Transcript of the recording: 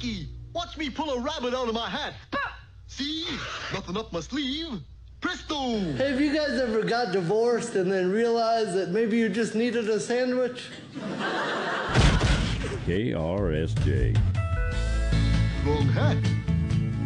Rocky, watch me pull a rabbit out of my hat. See? Nothing up my sleeve. Presto! Hey, have you guys ever got divorced and then realized that maybe you just needed a sandwich? KRSJ. Wrong hat.